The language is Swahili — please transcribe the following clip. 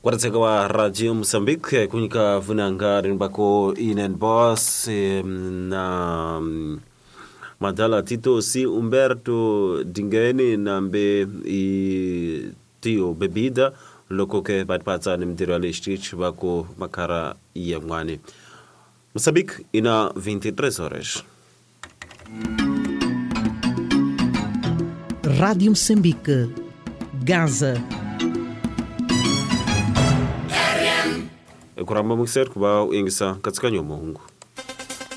Kwarateka wa Radio Mozambique kunika vunangari mbako inen boss na Madala Tito si Umberto Dingeni nambe I tio bebida loko ke batpata ni materialistic bako makara ya mwani. Mozambique ina 23 horas. Rádio Moçambique, Gaza. Kuramba mukser kuba ingisa katika nyomo hungu.